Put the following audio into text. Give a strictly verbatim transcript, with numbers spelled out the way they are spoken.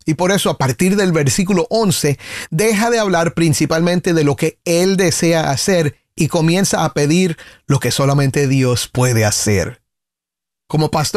Y por eso, a partir del versículo once, deja de hablar principalmente de lo que él desea hacer y comienza a pedir lo que solamente Dios puede hacer. Como pastor,